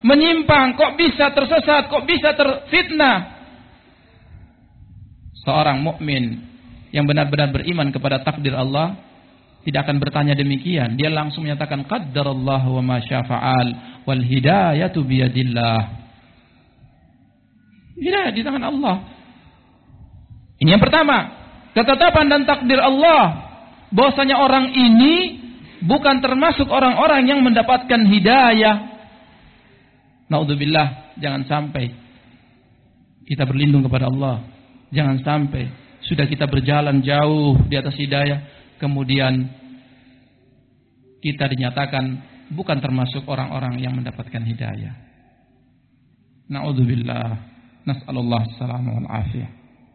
menyimpang, kok bisa tersesat, kok bisa terfitnah. Seorang mukmin yang benar-benar beriman kepada takdir Allah tidak akan bertanya demikian. Dia langsung menyatakan qaddarallahu wa ma syafa'al wal hidayatu biyadillah. Hidayah di tangan Allah. Ini yang pertama, ketetapan dan takdir Allah bahwasanya orang ini bukan termasuk orang-orang yang mendapatkan hidayah. Naudzubillah, jangan sampai kita berlindung kepada Allah. Jangan sampai sudah kita berjalan jauh di atas hidayah, kemudian kita dinyatakan bukan termasuk orang-orang yang mendapatkan hidayah. Naudzubillah, nas'alullah salamah wal afiyah.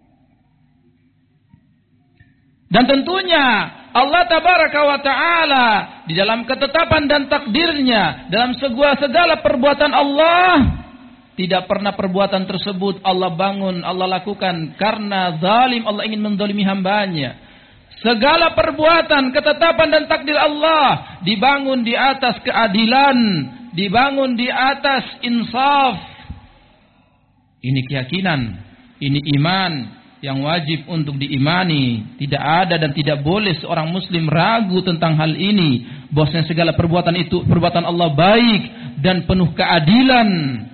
Dan tentunya Allah tabaraka wa ta'ala di dalam ketetapan dan takdirnya, dalam segala perbuatan Allah, tidak pernah perbuatan tersebut Allah bangun, Allah lakukan karena zalim, Allah ingin menzalimi hambanya. Segala perbuatan, ketetapan dan takdir Allah dibangun di atas keadilan, dibangun di atas insaf. Ini keyakinan, ini iman yang wajib untuk diimani. Tidak ada dan tidak boleh seorang muslim ragu tentang hal ini, bahwasanya segala perbuatan itu perbuatan Allah baik dan penuh keadilan.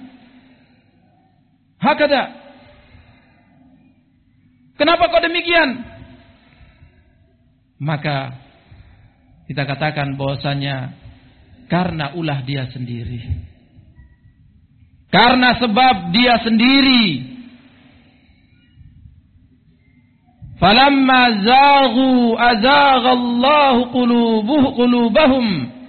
Hakada. Kenapa kok demikian? Maka kita katakan bahwasanya karena ulah dia sendiri. Karena sebab dia sendiri. Falamma zaghu azaghallahu qulubahum.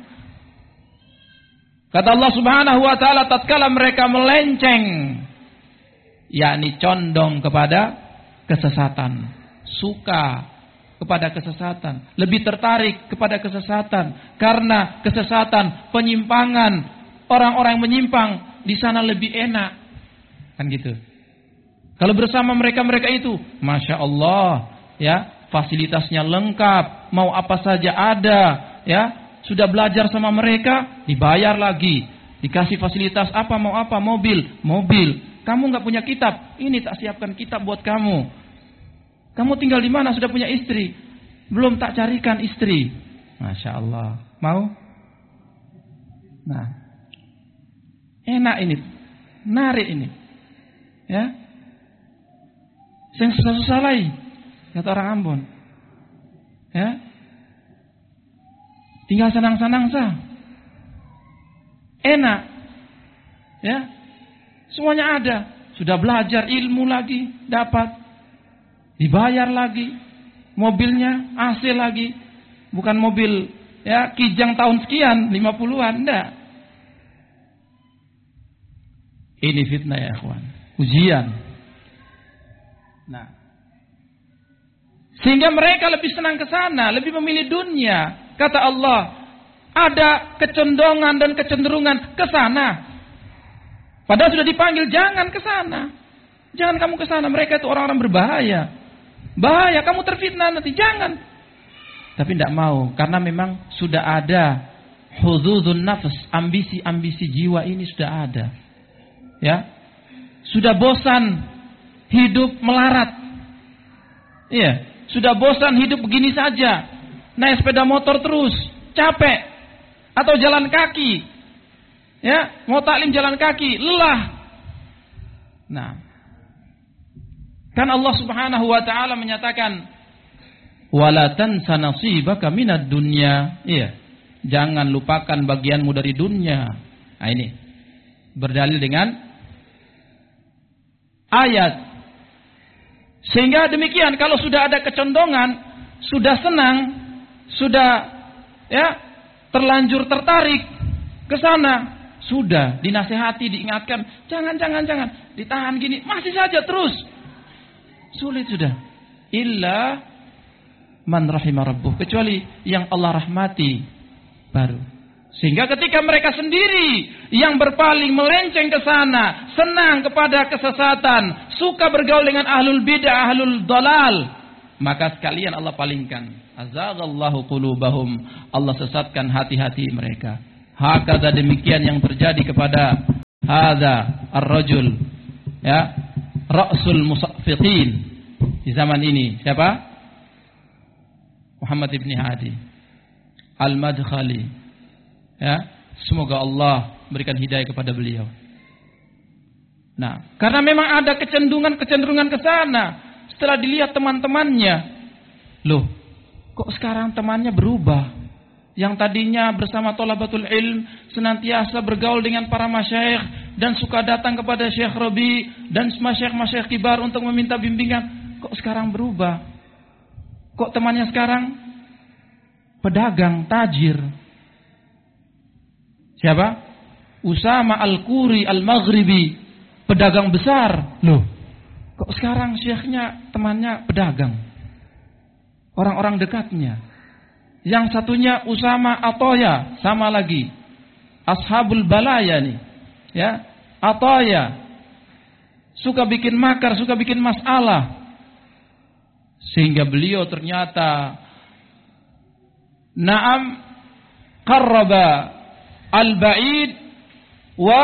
Kata Allah Subhanahu wa taala, tatkala mereka melenceng, yakni condong kepada kesesatan, suka kepada kesesatan, lebih tertarik kepada kesesatan, karena kesesatan, penyimpangan, orang-orang yang menyimpang di sana lebih enak, kan gitu. Kalau bersama mereka itu, masya Allah, ya, fasilitasnya lengkap, mau apa saja ada, ya, sudah belajar sama mereka, dibayar lagi, dikasih fasilitas apa, mau apa, mobil. Kamu nggak punya kitab, ini tak siapkan kitab buat kamu. Kamu tinggal di mana? Sudah punya istri, belum tak carikan istri. Masya Allah, mau? Nah, enak ini, narik ini, ya. Yang susah-susah lagi, kata orang Ambon, ya. Tinggal senang-senang sah, enak, ya. Semuanya ada, sudah belajar ilmu lagi, dapat, dibayar lagi, mobilnya AC lagi, bukan mobil ya Kijang tahun sekian 50-an, enggak. Ini fitnah ya ikhwan, ujian. Nah, sehingga mereka lebih senang ke sana, lebih memilih dunia. Kata Allah, ada kecondongan dan kecenderungan ke sana. Padahal sudah dipanggil, jangan ke sana. Jangan kamu ke sana, mereka itu orang-orang berbahaya. Bahaya, kamu terfitnah nanti, jangan. Tapi tidak mau, karena memang sudah ada hududun nafs, ambisi-ambisi jiwa ini sudah ada. Ya. Sudah bosan hidup melarat. Iya, sudah bosan hidup begini saja. Naik sepeda motor terus, capek. Atau jalan kaki. Ya, mau taklim jalan kaki, lelah. Nah, kan Allah Subhanahu wa taala menyatakan wala tansa nasibaka minad dunya. Iya, jangan lupakan bagianmu dari dunia. Nah, ini berdalil dengan ayat. Sehingga demikian, kalau sudah ada kecondongan, sudah senang, sudah ya terlanjur tertarik ke sana, sudah dinasehati, diingatkan, jangan, ditahan gini, masih saja terus. Sulit sudah. Illa man rahimah rabbuh, kecuali yang Allah rahmati baru. Sehingga ketika mereka sendiri yang berpaling melenceng ke sana, senang kepada kesesatan, suka bergaul dengan ahlul bid'ah, ahlul dalal, maka sekalian Allah palingkan. Azaghallahu qulubahum, Allah sesatkan hati-hati mereka. Hakadha, demikian yang terjadi kepada Hadza ar-rajul, ya, ra'sul musaffiqin di zaman ini. Siapa? Muhammad ibn Hadi Al-Madkhali. Ya, semoga Allah berikan hidayah kepada beliau. Nah, karena memang ada kecenderungan ke sana. Setelah dilihat teman-temannya, loh, kok sekarang temannya berubah? Yang tadinya bersama thalabatul ilm, senantiasa bergaul dengan para masyayikh dan suka datang kepada Syekh Rabi dan masyayikh-masyayikh kibar untuk meminta bimbingan, kok sekarang berubah? Kok temannya sekarang pedagang, tajir? Siapa? Usama Al-Quri Al-Maghribi, pedagang besar. Loh, kok sekarang syekhnya temannya pedagang? Orang-orang dekatnya. Yang satunya Usama Atoya, sama lagi. Ashabul balaya nih. Ya, Atoya. Suka bikin makar, suka bikin masalah. Sehingga beliau ternyata na'am qarraba al-ba'id wa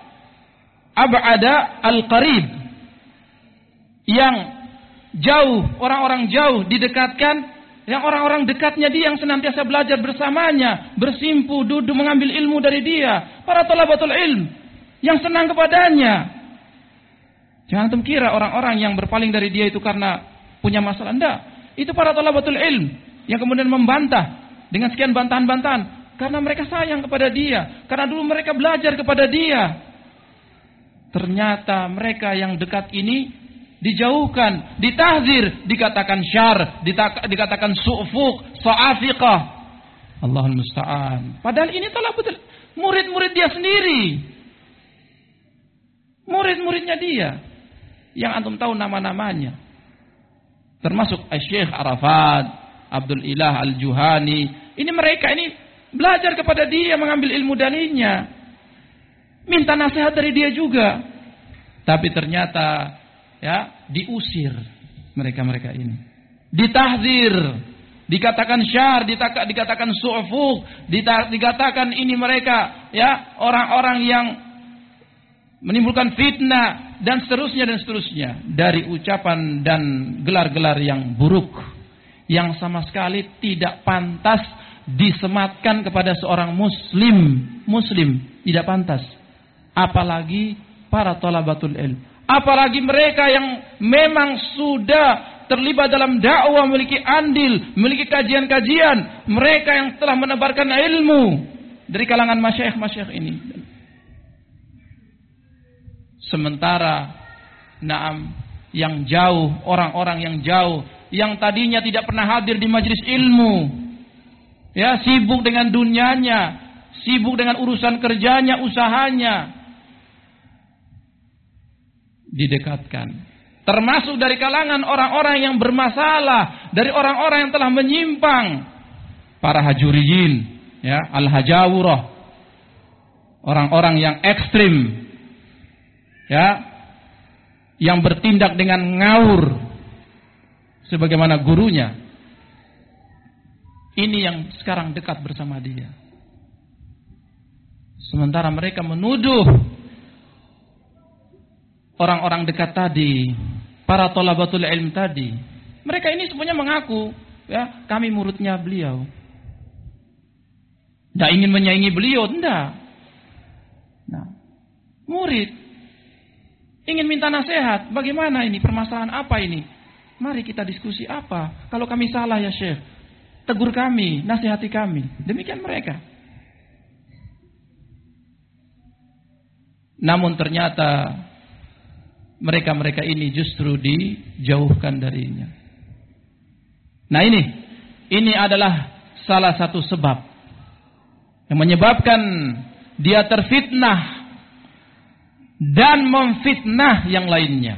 ab'ada al-qarib. Yang jauh, orang-orang jauh didekatkan. Yang orang-orang dekatnya dia yang senantiasa belajar bersamanya, bersimpu, duduk mengambil ilmu dari dia. Para thalabatul ilm yang senang kepadanya. Jangan antum kira orang-orang yang berpaling dari dia itu karena punya masalah. Enggak. Itu para thalabatul ilm yang kemudian membantah dengan sekian bantahan-bantahan karena mereka sayang kepada dia, karena dulu mereka belajar kepada dia. Ternyata mereka yang dekat ini dijauhkan, ditahzir, dikatakan syar, dikatakan su'fuq, sa'afiqah. Allahul musta'an. Padahal ini telah betul murid-murid dia sendiri. Murid-muridnya dia. Yang antum tahu nama-namanya. Termasuk Syekh Arafat, Abdul Ilah Al-Juhani. Ini mereka ini belajar kepada dia, mengambil ilmu darinya. Minta nasihat dari dia juga. Tapi ternyata ya, diusir mereka-mereka ini. Ditahzir, dikatakan syar, dikatakan su'fuq, dikatakan ini mereka ya, orang-orang yang menimbulkan fitnah dan seterusnya dari ucapan dan gelar-gelar yang buruk yang sama sekali tidak pantas disematkan kepada seorang muslim, tidak pantas. Apalagi para thalabatul ilm. Apalagi mereka yang memang sudah terlibat dalam dakwah, memiliki andil, memiliki kajian-kajian. Mereka yang telah menebarkan ilmu dari kalangan masyayikh-masyayikh ini. Sementara na'am yang jauh, orang-orang yang jauh, yang tadinya tidak pernah hadir di majelis ilmu, ya, sibuk dengan dunianya, sibuk dengan urusan kerjanya, usahanya, didekatkan. Termasuk dari kalangan orang-orang yang bermasalah, dari orang-orang yang telah menyimpang, para hajuriyin, ya, al-hajawurah, orang-orang yang ekstrim, ya, yang bertindak dengan ngawur sebagaimana gurunya. Ini yang sekarang dekat bersama dia. Sementara mereka menuduh orang-orang dekat tadi, para thalabatul ilm tadi, mereka ini semuanya mengaku, ya, kami muridnya beliau. Tidak ingin menyaingi beliau, tidak. Nah, murid ingin minta nasihat, bagaimana ini, permasalahan apa ini? Mari kita diskusi apa. Kalau kami salah ya Syekh, tegur kami, nasihati kami. Demikian mereka. Namun ternyata mereka-mereka ini justru dijauhkan darinya. Nah ini adalah salah satu sebab yang menyebabkan dia terfitnah dan memfitnah yang lainnya.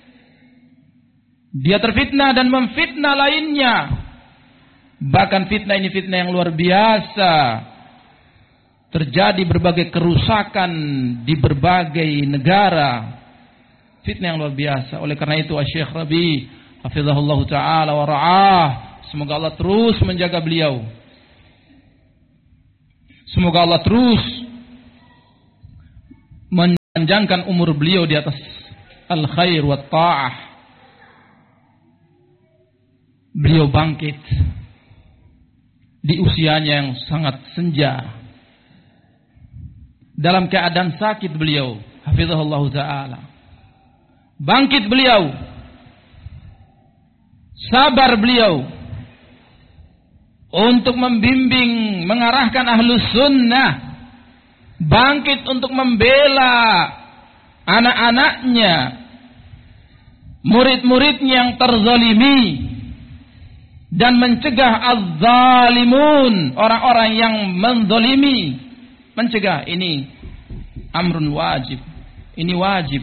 Dia terfitnah dan memfitnah lainnya. Bahkan fitnah ini fitnah yang luar biasa. Terjadi berbagai kerusakan di berbagai negara. Fitnah yang luar biasa. Oleh karena itu Syekh Rabi hafizahullah ta'ala wa ra'ah, semoga Allah terus menjaga beliau. Semoga Allah terus Panjangkan umur beliau di atas al-khair wa ta'ah. Beliau bangkit di usianya yang sangat senja. Dalam keadaan sakit beliau, hafizahullah ta'ala. Bangkit beliau. Sabar beliau untuk membimbing, mengarahkan ahlus sunnah, bangkit untuk membela anak-anaknya, murid-muridnya yang terzalimi, dan mencegah az-zalimun, orang-orang yang menzalimi, mencegah. Ini amrun wajib, ini wajib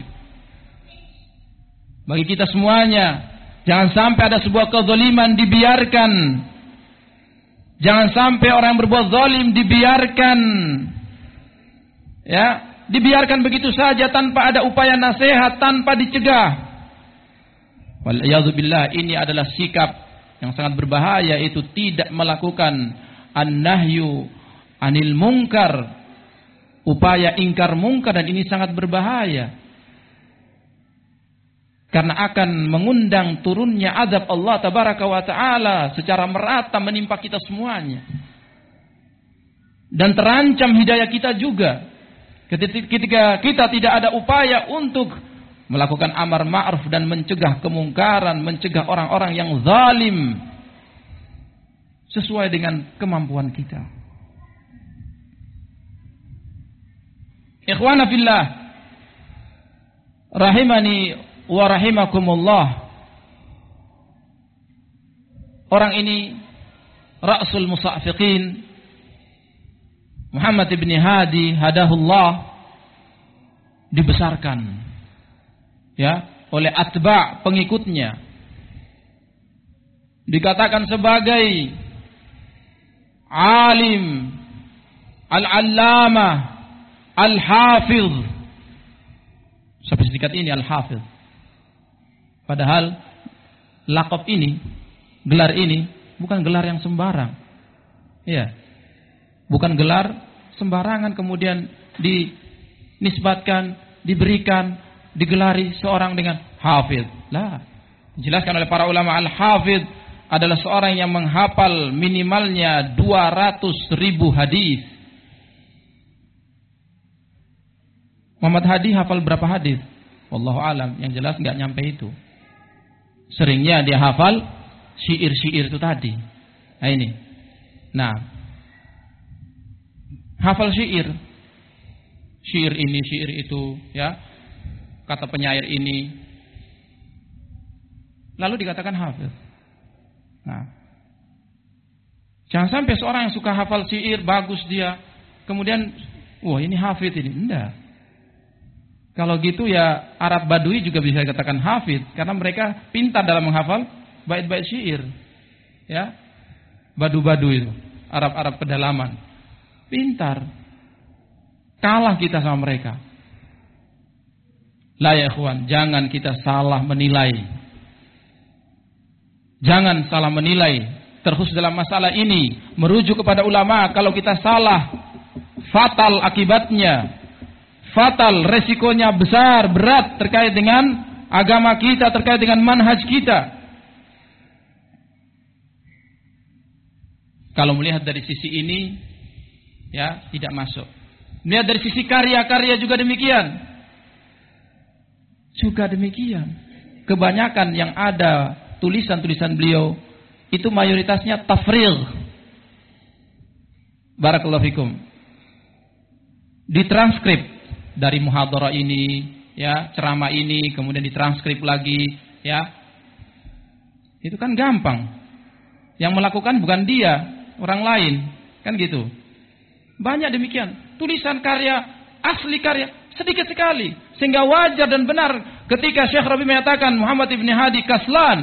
bagi kita semuanya. Jangan sampai ada sebuah kezaliman dibiarkan. Jangan sampai orang yang berbuat zalim dibiarkan. Ya, dibiarkan begitu saja tanpa ada upaya nasihat, tanpa dicegah. Wal'iyadzubillah, ini adalah sikap yang sangat berbahaya, itu tidak melakukan an-nahyu anil munkar, upaya ingkar munkar, dan ini sangat berbahaya. Karena akan mengundang turunnya azab Allah tabaraka wa ta'ala secara merata menimpa kita semuanya. Dan terancam hidayah kita juga. Ketika kita tidak ada upaya untuk melakukan amar ma'ruf dan mencegah kemungkaran, mencegah orang-orang yang zalim sesuai dengan kemampuan kita. Ikhwana fillah, rahimani wa rahimakumullah. Orang ini Ra'sul Musafiqin Muhammad ibn Hadi hadahullah dibesarkan ya oleh atba' pengikutnya, dikatakan sebagai alim, al-allamah, al-hafiz, sampai singkat ini al-hafiz. Padahal laqab ini, gelar ini bukan gelar yang sembarang. Ya. Bukan gelar sembarangan kemudian dinisbatkan, diberikan, digelari seorang dengan hafiz. Lah. Dijelaskan oleh para ulama, al-hafiz adalah seorang yang menghafal minimalnya 200.000 hadis. Muhammad Hadi hafal berapa hadis? Wallahu alam, yang jelas enggak nyampe itu. Seringnya dia hafal syair-syair itu tadi. Nah ini. Nah, hafal syair. Syair ini, syair itu, ya. Kata penyair ini. Lalu dikatakan hafiz. Nah. Jangan sampai seorang yang suka hafal syair, bagus dia, kemudian, wah ini hafiz ini. Enggak. Kalau gitu ya Arab Badui juga bisa dikatakan hafid, karena mereka pintar dalam menghafal bait-bait syair. Ya. Badu-badu itu, Arab-Arab pedalaman. Pintar. Kalah kita sama mereka. La ya ikhwan, jangan kita salah menilai. Jangan salah menilai, terkhusus dalam masalah ini, merujuk kepada ulama. Kalau kita salah, fatal akibatnya. Fatal, resikonya besar, berat terkait dengan agama kita, terkait dengan manhaj kita. Kalau melihat dari sisi ini, ya tidak masuk. Melihat dari sisi karya-karya juga demikian. Juga demikian. Kebanyakan yang ada tulisan-tulisan beliau itu mayoritasnya tafrigh. Barakallahu fikum. Ditranskrip dari muhadharah ini, ya, ceramah ini, kemudian ditranskrip lagi, ya. Itu kan gampang. Yang melakukan bukan dia, orang lain, kan gitu. Banyak demikian. Tulisan karya, asli karya, sedikit sekali. Sehingga wajar dan benar ketika Syekh Rabi menyatakan Muhammad ibn Hadi kaslan.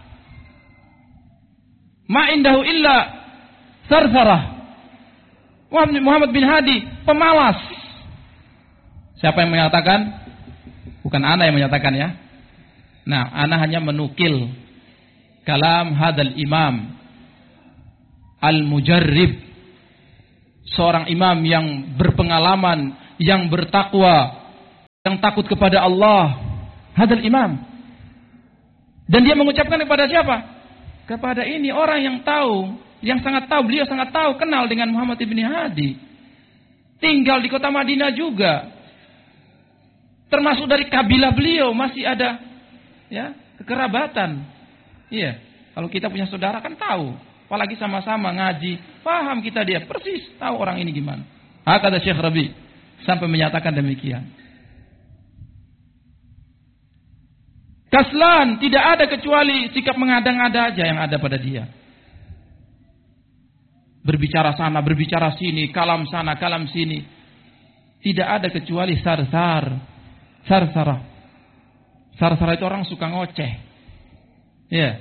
Ma indahu illa sarsarah. Muhammad bin Hadi pemalas. Siapa yang menyatakan? Bukan ana yang menyatakan ya. Nah, ana hanya menukil kalam hadal imam al-mujarrib, seorang imam yang berpengalaman, yang bertakwa, yang takut kepada Allah. Hadal imam. Dan dia mengucapkan kepada siapa? Kepada ini orang yang tahu, yang sangat tahu, beliau sangat tahu, kenal dengan Muhammad ibn Hadi. Tinggal di kota Madinah juga. Termasuk dari kabilah beliau masih ada ya, kekerabatan. Iya, kalau kita punya saudara kan tahu, apalagi sama-sama ngaji, paham kita dia, persis tahu orang ini gimana. Kata Syekh Rabi sampai menyatakan demikian. Kaslan, tidak ada kecuali sikap mengada-ngada aja yang ada pada dia. Berbicara sana, berbicara sini, kalam sana, kalam sini. Tidak ada kecuali sarsara. Sarsara itu orang suka ngoceh. Ya.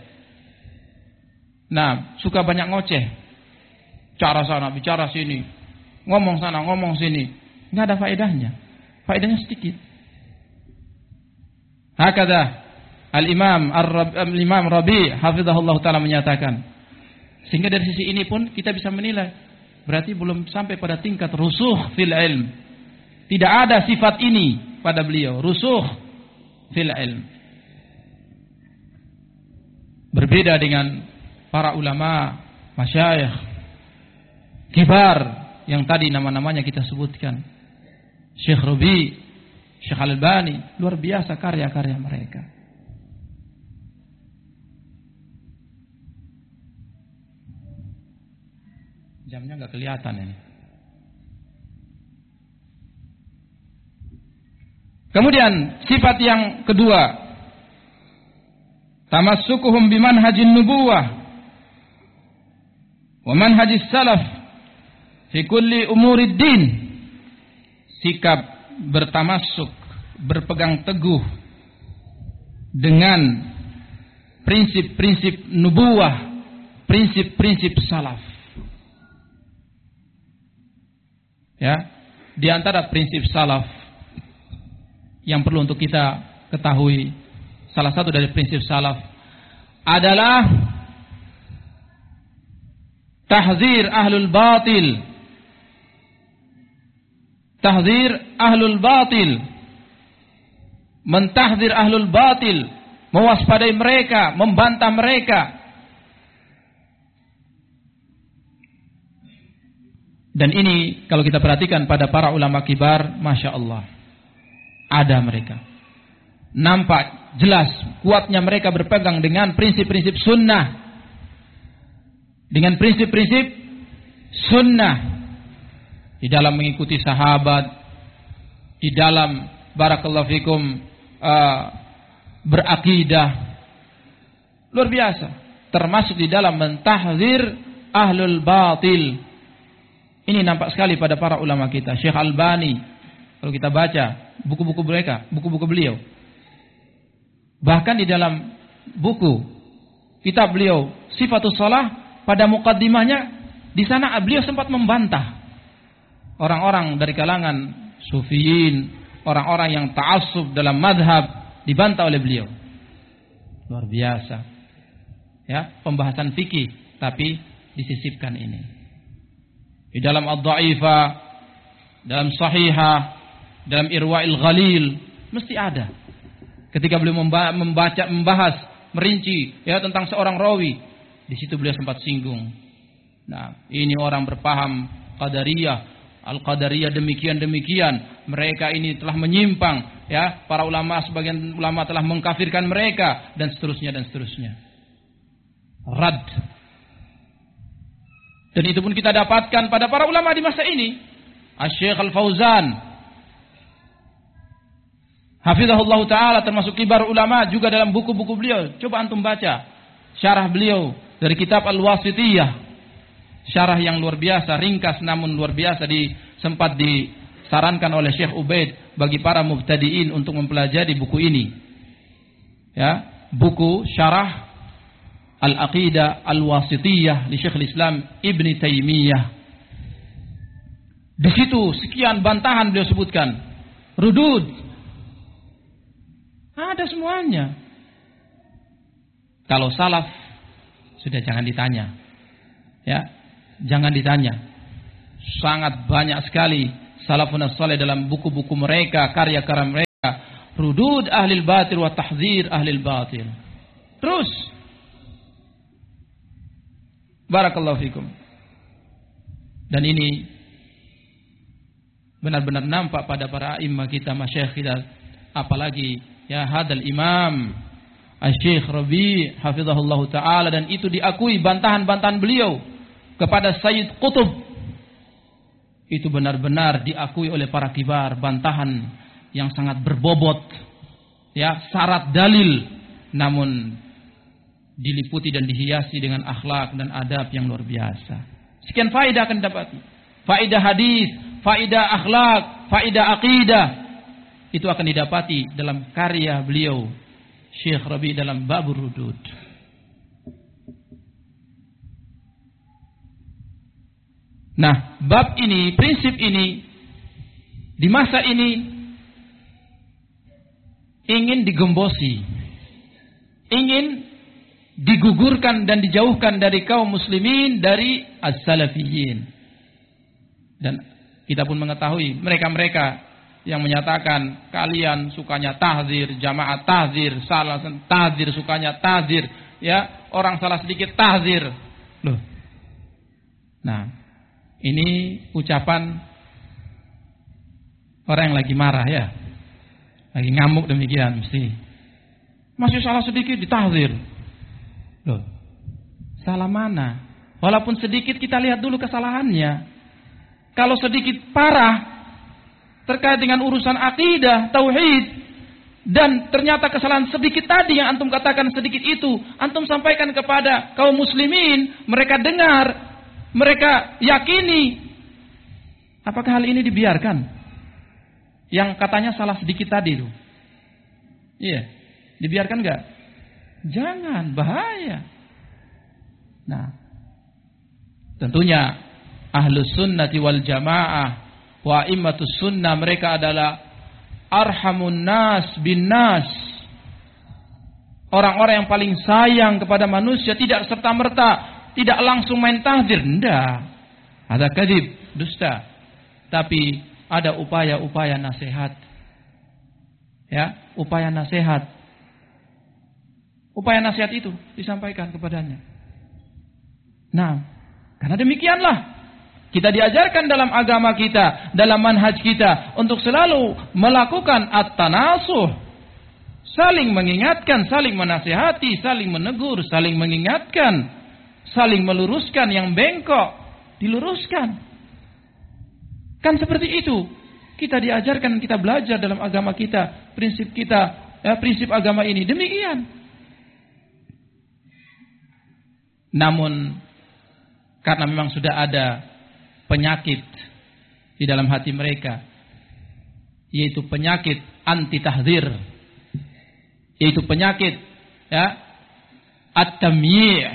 Nah, suka banyak ngoceh. Bicara sana, bicara sini. Ngomong sana, ngomong sini. Nggak ada faedahnya. Faedahnya sedikit. Hakada Al-Imam Rabi hafizahullah ta'ala menyatakan. Sehingga dari sisi ini pun kita bisa menilai. Berarti belum sampai pada tingkat rusuh fil ilm. Tidak ada sifat ini pada beliau. Rusuh fil ilm. Berbeda dengan para ulama, masyayikh, kibar yang tadi nama-namanya kita sebutkan. Syekh Rabi, Syekh Al-Albani, luar biasa karya-karya mereka. Jamnya nggak kelihatan ini. Kemudian sifat yang kedua, tamassukuhum bimanhajin nubuwah wa manhajis salaf fi kulli umurid din. Sikap bertamassuk, berpegang teguh dengan prinsip-prinsip nubuwah, prinsip-prinsip salaf. Ya, di antara prinsip salaf yang perlu untuk kita ketahui, salah satu dari prinsip salaf adalah tahzir ahlul batil. Tahzir ahlul batil. Mentahzir ahlul batil, mewaspadai mereka, membantah mereka. Dan ini kalau kita perhatikan pada para ulama kibar, Masya Allah, ada mereka. Nampak jelas kuatnya mereka berpegang dengan prinsip-prinsip sunnah. Dengan prinsip-prinsip sunnah. Di dalam mengikuti sahabat. Di dalam barakallahu fikum berakidah. Luar biasa. Termasuk di dalam mentahzir ahlul batil. Ini nampak sekali pada para ulama kita. Syekh Albani, kalau kita baca buku-buku mereka, buku-buku beliau. Bahkan di dalam buku kitab beliau Sifatus Shalah, pada muqaddimahnya di sana beliau sempat membantah orang-orang dari kalangan sufiyin, orang-orang yang ta'assub dalam madhab, dibantah oleh beliau. Luar biasa. Ya, pembahasan fikih tapi disisipkan ini. Di dalam Ad-Dha'ifah, dalam Sahihah, dalam Irwa'il Ghalil, mesti ada. Ketika beliau membahas, merinci ya tentang seorang rawi, di situ beliau sempat singgung. Nah, ini orang berpaham Qadariyah, Al-Qadariyah demikian. Mereka ini telah menyimpang, ya. Para ulama, sebagian ulama telah mengkafirkan mereka dan seterusnya. Rad. Dan itu pun kita dapatkan pada para ulama di masa ini. Asy-Syaikh Al-Fauzan hafizahullah ta'ala, termasuk kibar ulama juga dalam buku-buku beliau. Coba antum baca syarah beliau dari kitab Al-Wasithiyah. Syarah yang luar biasa, ringkas namun luar biasa, sempat disarankan oleh Syekh Ubaid bagi para mubtadiin untuk mempelajari buku ini. Ya, buku syarah Al-Aqidah Al-Wasithiyah di Syekhul Islam Ibn Taimiyah. Di situ sekian bantahan beliau sebutkan. Rudud. Ada semuanya. Kalau salaf sudah jangan ditanya. Ya, jangan ditanya. Sangat banyak sekali salafun saleh dalam buku-buku mereka, karya-karya mereka rudud ahli batil wa tahdzir ahli batil. Terus. Barakallahu fikum. Dan ini benar-benar nampak pada para imam kita, masyayikh kita, apalagi ya hadal imam Asy-Syaikh Rabi' hafizahullah taala, dan itu diakui bantahan-bantahan beliau kepada Sayyid Qutb. Itu benar-benar diakui oleh para kibar, bantahan yang sangat berbobot, ya, syarat dalil, namun diliputi dan dihiasi dengan akhlak dan adab yang luar biasa. Sekian faedah akan didapati. Faedah hadis, faedah akhlak, faedah akidah. Itu akan didapati dalam karya beliau Syekh Rabi' dalam Babur Rudud. Nah, bab ini, prinsip ini di masa ini ingin digembosi, ingin digugurkan dan dijauhkan dari kaum muslimin, dari as-salafiyyin. Dan kita pun mengetahui mereka-mereka yang menyatakan kalian sukanya tahzir, jamaah tahzir, salah tahzir, sukanya tahzir, ya, orang salah sedikit tahzir. Loh. Nah, ini ucapan orang yang lagi marah, ya. Lagi ngamuk demikian mesti. Masih salah sedikit ditahzir. Loh, salah mana? Walaupun sedikit, kita lihat dulu kesalahannya. Kalau sedikit parah terkait dengan urusan akidah, tauhid, dan ternyata kesalahan sedikit tadi yang antum katakan sedikit itu, antum sampaikan kepada kaum muslimin, mereka dengar, mereka yakini, apakah hal ini dibiarkan? Yang katanya salah sedikit tadi itu, iya, dibiarkan enggak? Jangan, bahaya. Nah, tentunya ahlus sunnati wal jamaah wa immatus sunnah, mereka adalah arhamun nas bin nas, orang-orang yang paling sayang kepada manusia, tidak serta-merta, tidak langsung main tahdzir, enggak. Ada kadzib, dusta. Tapi ada upaya-upaya nasihat. Ya, upaya nasihat. Upaya nasihat itu disampaikan kepadanya. Nah, karena demikianlah kita diajarkan dalam agama kita, dalam manhaj kita, untuk selalu melakukan at-tanasuh, saling mengingatkan, saling menasihati, saling menegur, saling mengingatkan, saling meluruskan yang bengkok, diluruskan. Kan seperti itu kita diajarkan, kita belajar dalam agama kita, prinsip kita, prinsip agama ini demikian. Namun karena memang sudah ada penyakit di dalam hati mereka, yaitu penyakit anti tahdzir, yaitu penyakit, ya, at-tamyi'.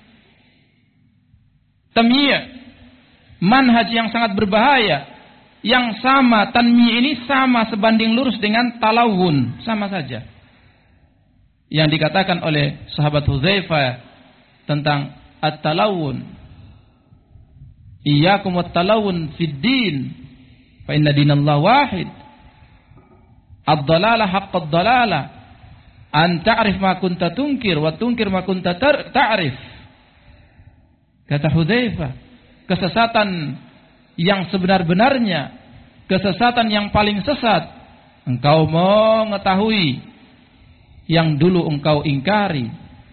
Tamyi', manhaj yang sangat berbahaya, yang sama, tanmi' ini sama sebanding lurus dengan talawun, sama saja. Yang dikatakan oleh sahabat Hudzaifah tentang at-talawun, iyyakum wat-talawun fid din fa inna dinallahi wahid, ad-dalalah haqqad dalalah, an ta'rif ma kunta tunkir wa tunkir ma kunta ta'rif. Kata Hudzaifah, kesesatan yang sebenar-benarnya, kesesatan yang paling sesat, engkau mengetahui yang dulu engkau ingkari.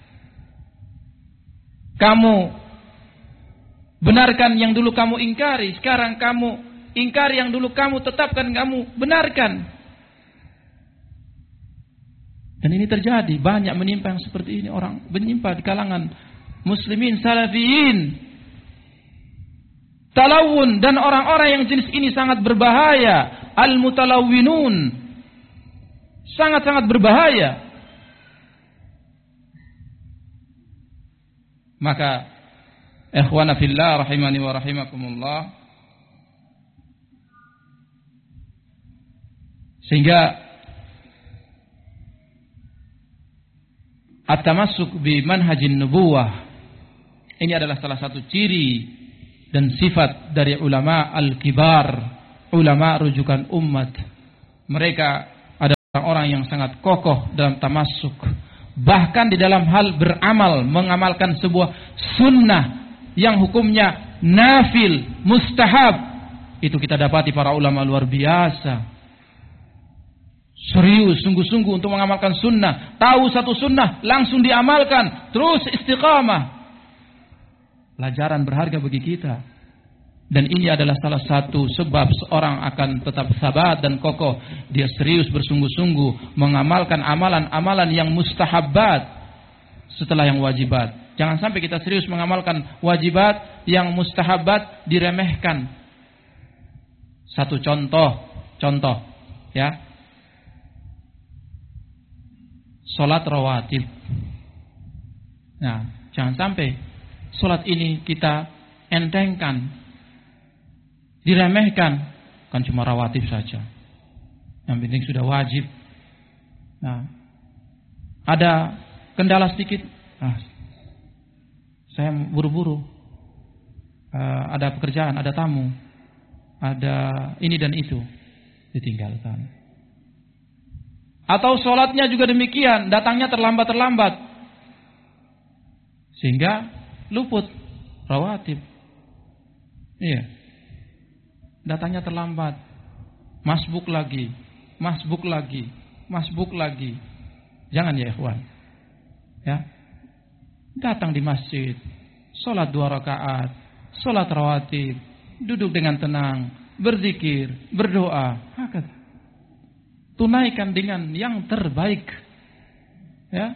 Kamu benarkan yang dulu kamu ingkari, sekarang kamu ingkari yang dulu kamu tetapkan, kamu benarkan. Dan ini terjadi, banyak menimpa yang seperti ini, orang menimpa di kalangan muslimin salafiyin, talawun, dan orang-orang yang jenis ini sangat berbahaya, al-mutalawwinun, sangat-sangat berbahaya. Maka ikhwana fillah rahimani wa rahimakumullah, sehingga at-tamassuk bi manhajin nubuwah ini adalah salah satu ciri dan sifat dari ulama al-kibar, ulama rujukan umat. Mereka adalah orang-orang yang sangat kokoh dalam tamasuk. Bahkan di dalam hal beramal, mengamalkan sebuah sunnah yang hukumnya nafil, mustahab, itu kita dapati para ulama luar biasa. Serius, sungguh-sungguh untuk mengamalkan sunnah. Tahu satu sunnah, langsung diamalkan. Terus istiqamah. Pelajaran berharga bagi kita. Dan ini adalah salah satu sebab seorang akan tetap sabat dan kokoh. Dia serius bersungguh-sungguh mengamalkan amalan-amalan yang mustahabat setelah yang wajibat. Jangan sampai kita serius mengamalkan wajibat, yang mustahabat diremehkan. Satu contoh ya. Salat rawatib. Nah, jangan sampai salat ini kita entengkan, diremehkan, kan cuma rawatib saja. Yang penting sudah wajib. Nah, ada kendala sedikit. Saya buru-buru. Ada pekerjaan, ada tamu, ada ini dan itu, ditinggalkan. Atau sholatnya juga demikian, datangnya terlambat-terlambat, sehingga luput rawatib. Iya, datangnya terlambat, masbuk lagi. Jangan ya ikhwan. Ya, datang di masjid, sholat 2 rakaat, sholat rawatib, duduk dengan tenang, berzikir, berdoa, tunaikan dengan yang terbaik. Ya.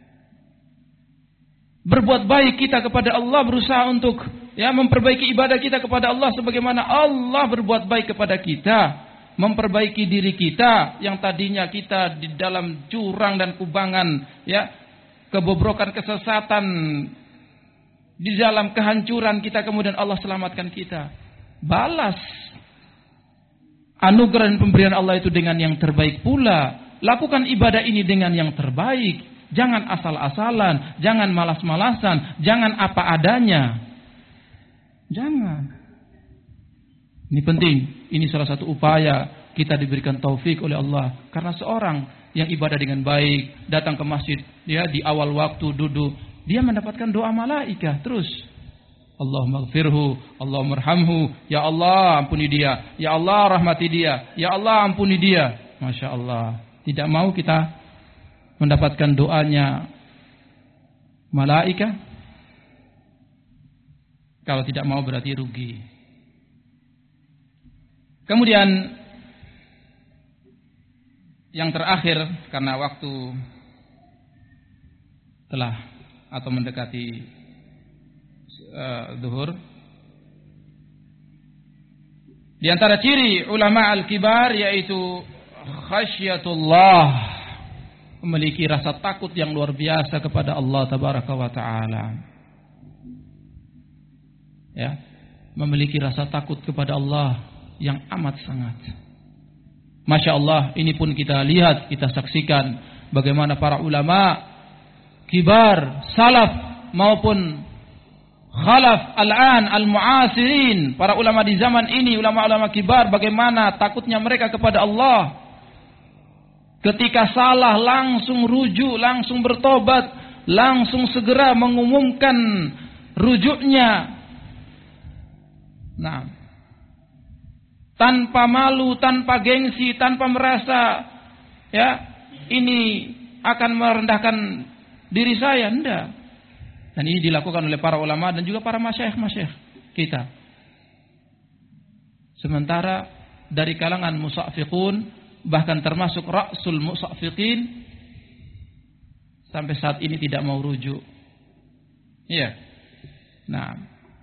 Berbuat baik kita kepada Allah, berusaha untuk memperbaiki ibadah kita kepada Allah sebagaimana Allah berbuat baik kepada kita. Memperbaiki diri kita yang tadinya kita di dalam jurang dan kubangan, kebobrokan, kesesatan, di dalam kehancuran kita, kemudian Allah selamatkan kita. Balas anugerah dan pemberian Allah itu dengan yang terbaik pula. Lakukan ibadah ini dengan yang terbaik. Jangan asal-asalan, jangan malas-malasan, jangan apa adanya. Jangan. Ini penting. Ini salah satu upaya kita diberikan taufik oleh Allah. Karena seorang yang ibadah dengan baik, datang ke masjid, di awal waktu duduk, dia mendapatkan doa malaikah terus. Allahumma gfirhu, Allahumma arhamhu, ya Allah ampuni dia, ya Allah rahmati dia, ya Allah ampuni dia. Masya Allah. Tidak mau kita mendapatkan doanya malaikah? Kalau tidak mau berarti rugi. Kemudian yang terakhir, karena waktu telah atau mendekati zuhur. Di antara ciri ulama al-kibar yaitu khasyatullah, memiliki rasa takut yang luar biasa kepada Allah tabaraka wa taala. Ya, memiliki rasa takut kepada Allah yang amat sangat. Masya Allah, ini pun kita lihat, kita saksikan bagaimana para ulama kibar, salaf maupun khalaf al-an al-mu'asirin, para ulama di zaman ini, ulama-ulama kibar, bagaimana takutnya mereka kepada Allah. Ketika salah langsung rujuk, langsung bertobat, langsung segera mengumumkan rujuknya. Nah, tanpa malu, tanpa gengsi, tanpa merasa ini akan merendahkan diri saya, enggak. Dan ini dilakukan oleh para ulama dan juga para masyayikh kita. Sementara dari kalangan musaffiqun, bahkan termasuk ra'sul musaffiqin, sampai saat ini tidak mau rujuk. Iya. Nah,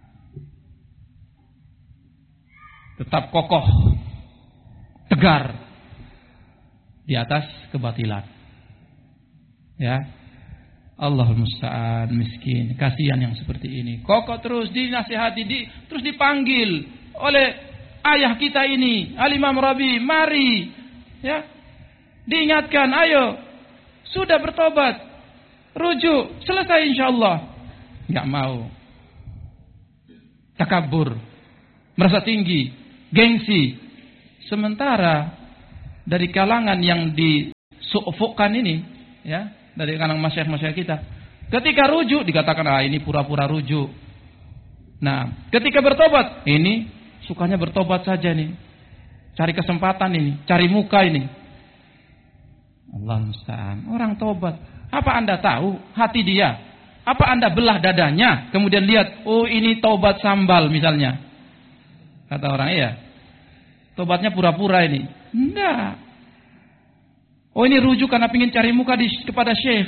tetap kokoh, tegar di atas kebatilan. Ya. Allahul musta'an, miskin, kasihan yang seperti ini. Kokoh terus dinasihati, terus dipanggil oleh ayah kita ini, Al-Imam Rabi, mari, diingatkan, ayo, sudah bertobat, rujuk, selesai insyaallah. Enggak mau. Takabur, merasa tinggi, gengsi. Sementara dari kalangan yang su'fukan ini, ya, dari kalangan masyayikh-masyayikh kita. Ketika rujuk dikatakan ini pura-pura rujuk. Nah, ketika bertobat, ini sukanya bertobat saja nih. Cari kesempatan ini, cari muka ini. Allah musta'an. Orang tobat. Apa Anda tahu hati dia? Apa Anda belah dadanya? Kemudian lihat, oh ini tobat sambal misalnya. Kata orang, iya. Tobatnya pura-pura ini. Enggak. Oh ini rujuk karena ingin cari muka kepada syekh.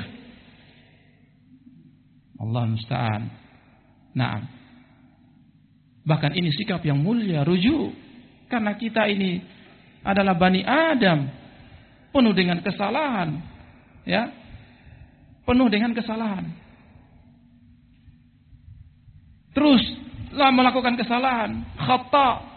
Allah musta'an. Nah, bahkan ini sikap yang mulia, rujuk. Karena kita ini adalah Bani Adam, penuh dengan kesalahan, ya, penuh dengan kesalahan. Teruslah melakukan kesalahan, khata.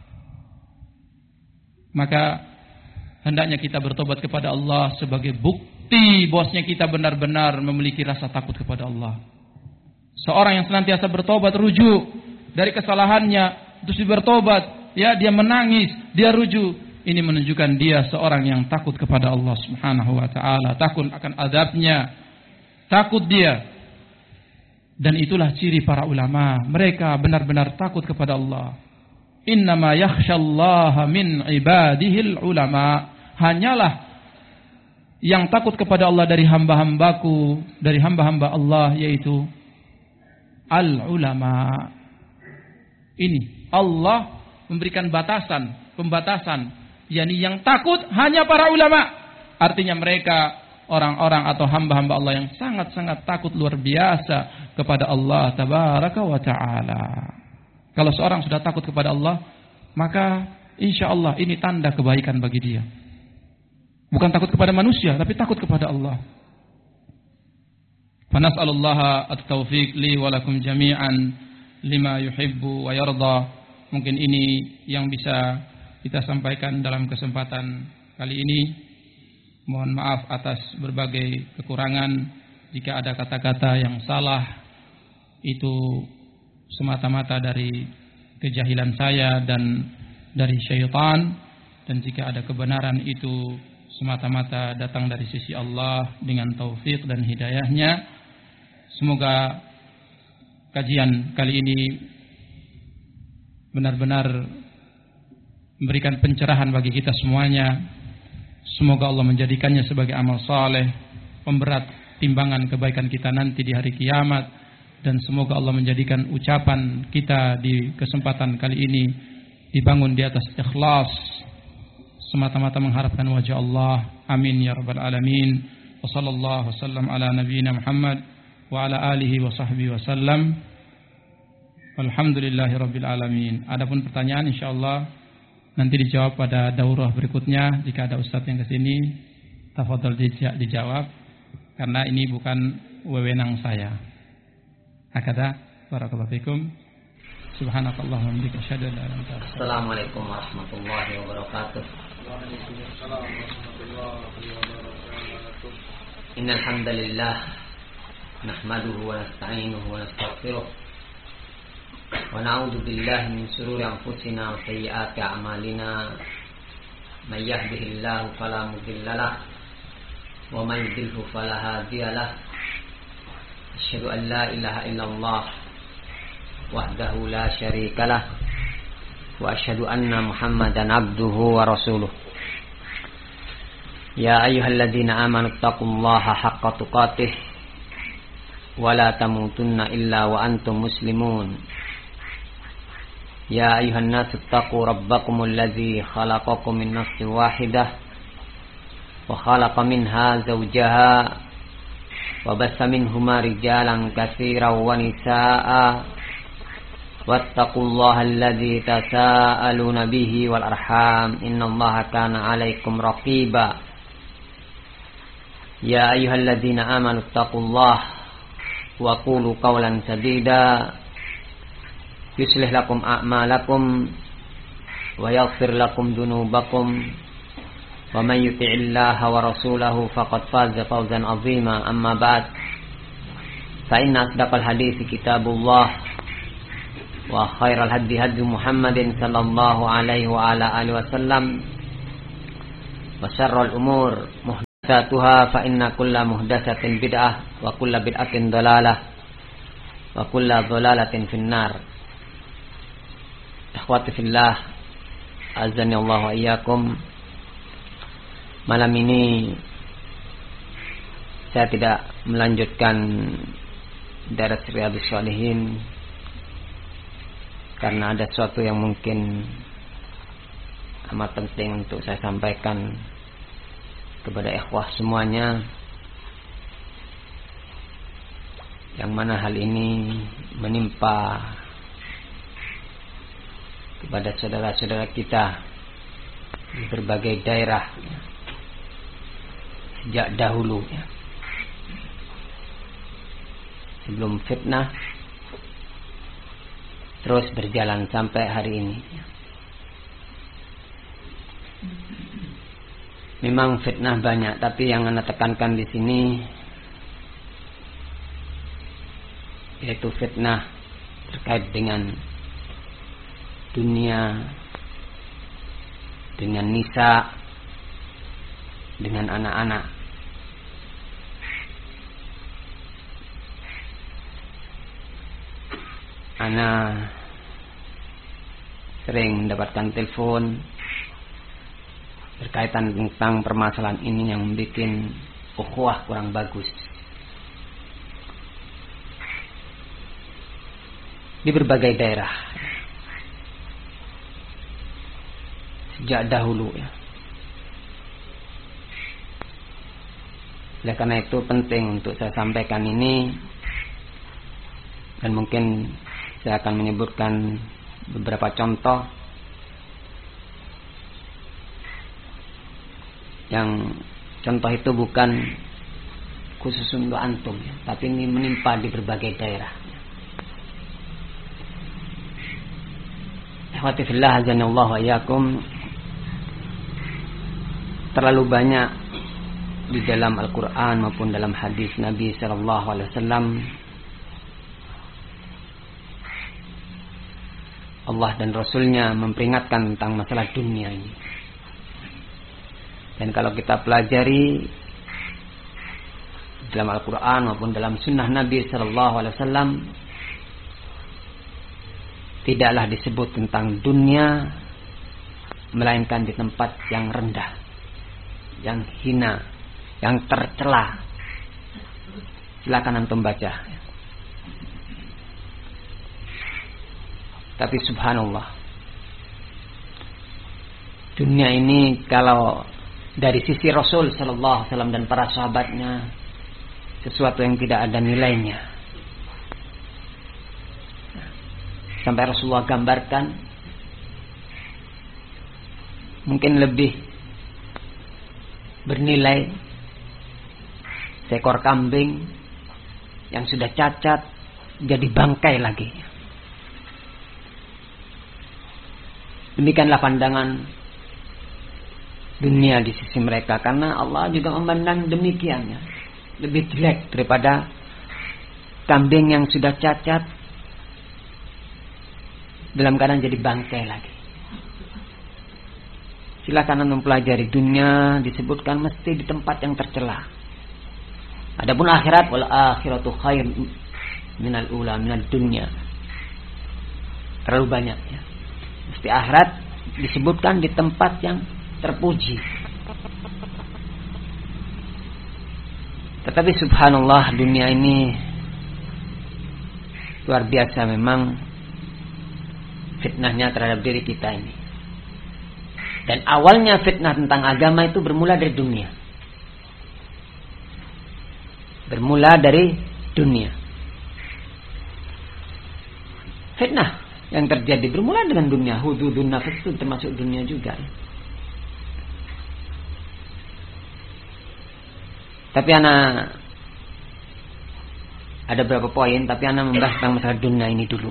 Maka hendaknya kita bertobat kepada Allah sebagai bukti bahwasanya kita benar-benar memiliki rasa takut kepada Allah. Seorang yang senantiasa bertobat, rujuk dari kesalahannya, terus bertobat, ya, dia menangis, dia rujuk. Ini menunjukkan dia seorang yang takut kepada Allah Subhanahu wa taala, takut akan azabnya, takut dia. Dan itulah ciri para ulama, mereka benar-benar takut kepada Allah. Innama yakhsyallaha min ibadihil ulama. Hanyalah yang takut kepada Allah dari hamba-hambaku, dari hamba-hamba Allah, yaitu al-ulama. Ini Allah memberikan pembatasan, yakni yang takut hanya para ulama. Artinya mereka orang-orang atau hamba-hamba Allah yang sangat-sangat takut luar biasa kepada Allah tabaraka wa ta'ala. Kalau seorang sudah takut kepada Allah, maka insya Allah ini tanda kebaikan bagi dia. Bukan takut kepada manusia, tapi takut kepada Allah. Fanas'alullaha at-taufiq li wa lakum jami'an lima yuhibbu wa yarda. Mungkin ini yang bisa kita sampaikan dalam kesempatan kali ini. Mohon maaf atas berbagai kekurangan. Jika ada kata-kata yang salah, itu semata-mata dari kejahilan saya dan dari syaitan. Dan jika ada kebenaran, itu semata-mata datang dari sisi Allah dengan taufik dan hidayahnya. Semoga kajian kali ini benar-benar memberikan pencerahan bagi kita semuanya. Semoga Allah menjadikannya sebagai amal saleh, pemberat timbangan kebaikan kita nanti di hari kiamat. Dan semoga Allah menjadikan ucapan kita di kesempatan kali ini dibangun di atas ikhlas, semata-mata mengharapkan wajah Allah. Amin ya rabbal alamin. Wa sallallahu wasallam ala nabiyyina Muhammad wa ala alihi wa sahbihi wasallam. Alhamdulillahi rabbil alamin. Adapun pertanyaan insyaallah nanti dijawab pada daurah berikutnya. Jika ada ustaz yang ke sini, tafadhol dijawab, karena ini bukan wewenang saya. Hakada, barakallahu fikum. Subhanakallahumma wa bihamdika asyhadu an la ilaha illa anta astaghfiruka. Assalamualaikum warahmatullahi wabarakatuh. Waalaikumsalam warahmatullahi wabarakatuh. Innal hamdalillah nahmaduhu wa nasta'inuhu wa nastaghfiruh. Wa na'udzu billahi min shururi anfusina wa sayyiati a'malina. May yahdihillahu fala mudilla lahu wa may yudlilhu fala hadiya lahu. Asyhadu an la ilaha illallah wahdahu la syarika lah wa asyhadu anna Muhammadan abduhu wa rasuluh. Ya ayyuhalladzina amanu taqullaha haqqa tuqatih wa la tamutunna illa wa antum muslimun. Ya ayyuhan nasu taqu rabbakumul ladzi khalaqakum min nafsin wahidah wa khalaqa minha zawjaha wa bassa minhuma rijalan katsiran wa nisaa'a wattaqullaha alladzi tasaaluna bihi wal arham innallaha kana 'alaikum raqiba. Ya ayyuhalladzina amanu taqullaha wa qulu qawlan sadida yuslih lakum a'malakum wa yaghfir lakum dunubakum wa man yuti'illaha wa rasulahu faqad faza fawzan 'azima. Amma ba'd, fa inna asdaqal hadithi kitabullah wa khairal hadi hadi Muhammadin sallallahu alaihi wa ala alihi wasallam wa syarrul umur Satuha fa inna kulla muhdatsatin bid'ah wa kulla bid'atin dhalalah wa kulla dhalalatin finnar. Ikhwati fillah, azani Allah wa iyyakum. Malam ini saya tidak melanjutkan daras Riyadhus Shalihin karena ada sesuatu yang mungkin amat penting untuk saya sampaikan kepada ikhwah semuanya, yang mana hal ini menimpa kepada saudara-saudara kita di berbagai daerah sejak dahulu, sebelum fitnah terus berjalan sampai hari ini. Memang fitnah banyak, tapi yang Anda tekankan di sini yaitu fitnah terkait dengan dunia, dengan nisa, dengan anak-anak. Ana sering mendapatkan telepon berkaitan tentang permasalahan ini yang membuat ukhuwah kurang bagus di berbagai daerah sejak dahulu, Oleh karena itu penting untuk saya sampaikan ini, dan mungkin saya akan menyebutkan beberapa contoh yang contoh itu bukan khusus untuk antum, tapi ini menimpa di berbagai daerah. Ikhwati fillah, azanallahu wa iyyakum. Terlalu banyak di dalam Al-Quran maupun dalam hadis Nabi sallallahu alaihi wasallam Allah dan Rasulnya memperingatkan tentang masalah dunia ini. Dan kalau kita pelajari dalam Al-Quran maupun dalam sunnah Nabi sallallahu alaihi wasallam, tidaklah disebut tentang dunia melainkan di tempat yang rendah, yang hina, yang tercela. Silakan antum baca. Tapi subhanallah, dunia ini kalau dari sisi Rasul sallallahu alaihi wasallam dan para sahabatnya sesuatu yang tidak ada nilainya. Sampai Rasulullah gambarkan mungkin lebih bernilai seekor kambing yang sudah cacat jadi bangkai lagi. Demikianlah pandangan dunia di sisi mereka, karena Allah juga memandang demikiannya, lebih jelek daripada kambing yang sudah cacat dalam keadaan jadi bangkai lagi. Silakan anda mempelajari dunia, disebutkan mesti di tempat yang tercela. Adapun akhirat, wal akhiratu khair minal ula minal dunya. Terlalu banyak, Mesti akhirat disebutkan di tempat yang terpuji. Tetapi subhanallah, dunia ini luar biasa memang fitnahnya terhadap diri kita ini. Dan awalnya fitnah tentang agama itu bermula dari dunia. Bermula dari dunia. Fitnah yang terjadi bermula dengan dunia. Hududun nafs itu termasuk dunia juga. Tapi anak ada beberapa poin, tapi anak membahas tentang masalah dunia ini dulu,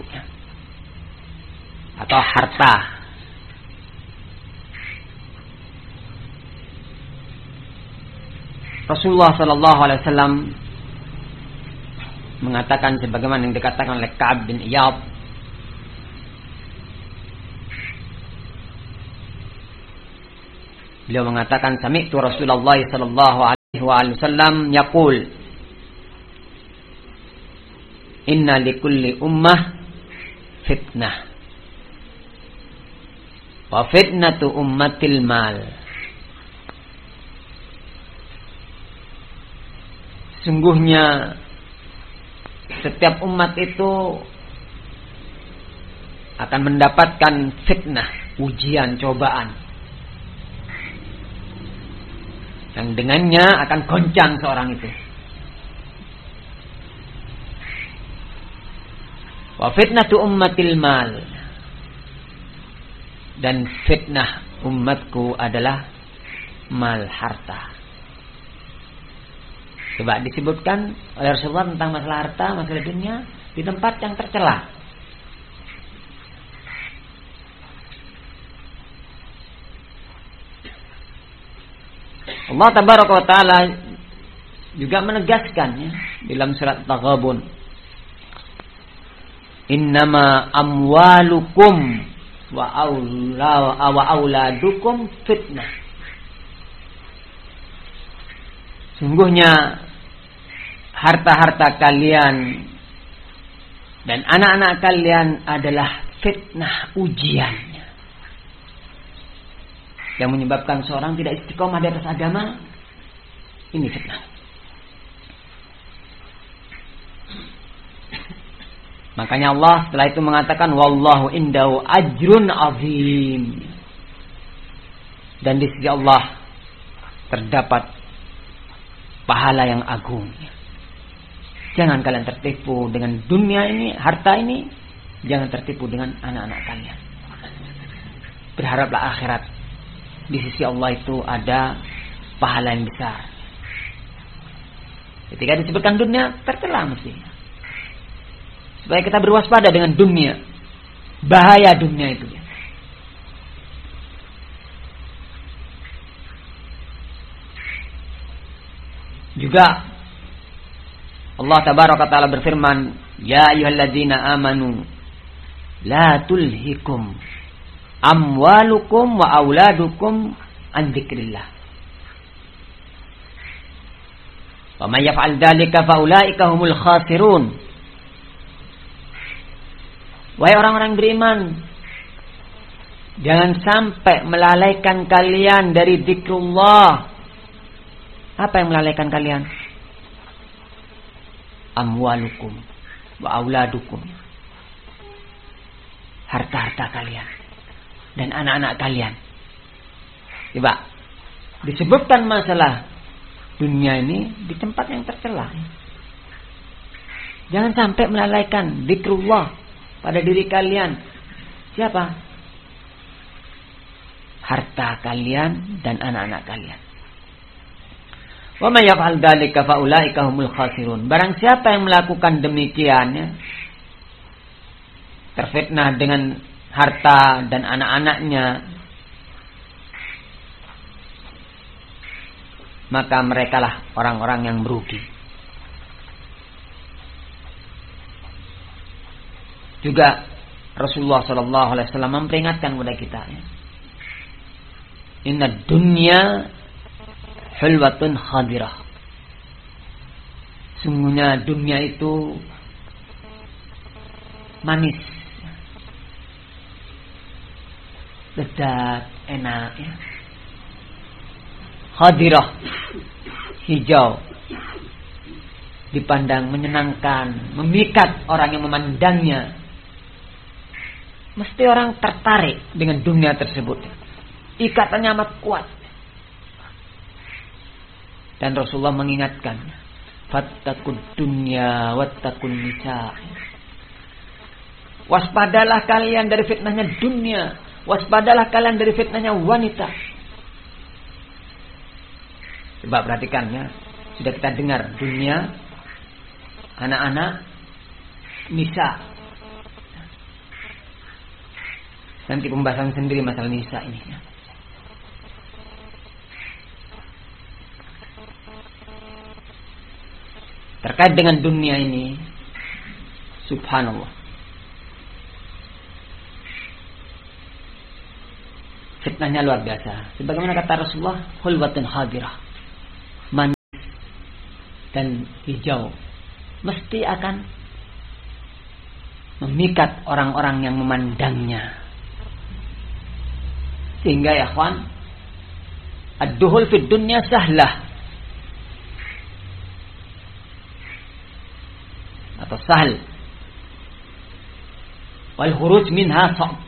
atau harta. Rasulullah sallallahu alaihi wasallam mengatakan sebagaimana yang dikatakan oleh Ka'ab bin Iyad, beliau mengatakan, sami'tu Rasulullah sallallahu wasallam yaqul inna likulli ummah fitnah wa fitnatu ummatil mal. Sungguhnya setiap umat itu akan mendapatkan fitnah, ujian, cobaan yang dengannya akan goncang seorang itu. Wa fitnatu ummatil mal, dan fitnah umatku adalah mal, harta. Coba disebutkan oleh Rasulullah tentang masalah harta, masalah dunia di tempat yang tercela. Allah tabaraka wa taala juga menegaskannya dalam surat Taghabun. Innama amwalukum wa auladukum fitnah. Sungguhnya harta-harta kalian dan anak-anak kalian adalah fitnah, ujian yang menyebabkan seorang tidak istiqomah di atas agama. Ini fitnah. Makanya Allah setelah itu mengatakan wallahu indahu ajrun azim. Dan di sisi Allah terdapat pahala yang agung. Jangan kalian tertipu dengan dunia ini, harta ini. Jangan tertipu dengan anak-anak kalian. Berharaplah akhirat. Di sisi Allah itu ada pahala yang besar. Ketika disebutkan dunia, tercela mestinya. Supaya kita berwaspada dengan dunia. Bahaya dunia itu. Juga Allah tabaraka ta'ala berfirman, ya ayyuhalladzina amanu la tulhikum amwalukum wa auladukum an dzikrillah. Wa may yaf'al dzalika fa ulaika humul khasirun. Wahai orang-orang beriman, jangan sampai melalaikan kalian dari zikrullah. Apa yang melalaikan kalian? Amwalukum wa auladukum. Harta-harta kalian dan anak-anak kalian. Coba disebutkan masalah dunia ini di tempat yang tercela. Jangan sampai melalaikan zikrullah pada diri kalian. Siapa? Harta kalian dan anak-anak kalian. Wa may yaf'al dzalika fa ulaika humul khasirun. Barang siapa yang melakukan demikian, terfitnah dengan harta dan anak-anaknya, maka merekalah orang-orang yang merugi. Juga Rasulullah sallallahu alaihi wasallam memperingatkan kepada kita, inna dunya hulwatun khadirah. Sungguhnya dunia itu manis, lezat, enak, ya. Khadirah, hijau, dipandang menyenangkan, memikat orang yang memandangnya. Mesti orang tertarik dengan dunia tersebut. Ikatannya amat kuat. Dan Rasulullah mengingatkan, fattaqud dunya wattaqun nisa. Waspadalah kalian dari fitnahnya dunia, waspadalah kalian dari fitnahnya wanita. Coba perhatikan, ya. Sudah kita dengar dunia, anak-anak, nisa. Nanti pembahasan sendiri masalah nisa ini, ya. Terkait dengan dunia ini, subhanallah, fitnahnya luar biasa. Sebagaimana kata Rasulullah, hulwatun hadirah, dan hijau mesti akan memikat orang-orang yang memandangnya. Sehingga ya kawan, ad-duhul fid dunya sahlah atau sahal, wal khuruj minha sa'b.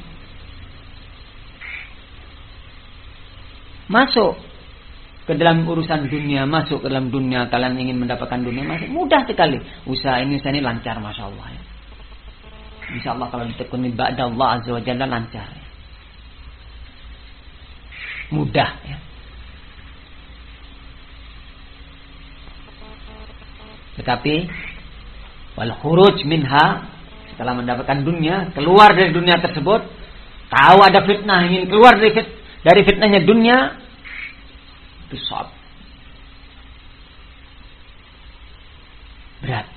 Masuk ke dalam urusan dunia, masuk ke dalam dunia, kalian ingin mendapatkan dunia, masih mudah sekali. Usaha ini saya ini lancar, masya Allah ya. Insya Allah kalau ditekuni ba'da Allah azza wa jalla lancar ya. Mudah ya. Tetapi wal khuruj minha, setelah mendapatkan dunia, keluar dari dunia tersebut, tahu ada fitnah, ingin keluar dari fitnahnya dunia, itu sab, berat.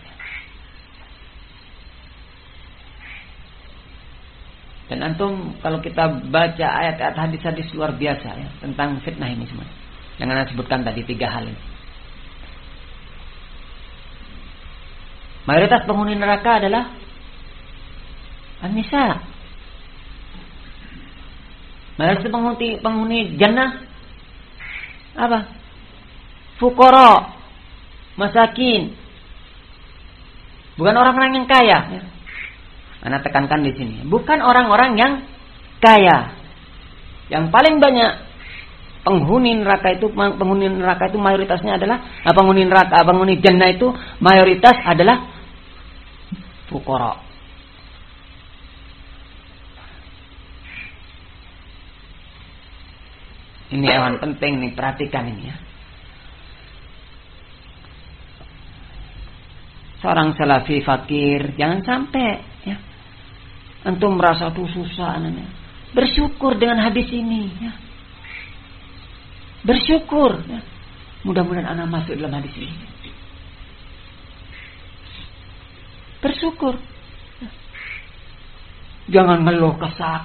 Dan antum kalau kita baca ayat-ayat hadis-hadis luar biasa ya, tentang fitnah ini semua yang anda sebutkan tadi, 3 hal ini. Mayoritas penghuni neraka adalah an-nisa. Mayoritas penghuni jannah apa? Fuqara, masakin. Bukan orang-orang yang kaya ya. Ana tekankan di sini, bukan orang-orang yang kaya. Yang paling banyak penghuni neraka itu mayoritasnya adalah penghuni jannah itu mayoritas adalah fuqara. Ini hewan penting nih, perhatikan ini ya. Seorang salafi fakir, jangan sampai ya antum merasa tuh susah anaknya. Bersyukur dengan hadis ini ya. Bersyukur ya. Mudah-mudahan anak masuk dalam hadis ini. Bersyukur ya. Jangan ngeluh kesal.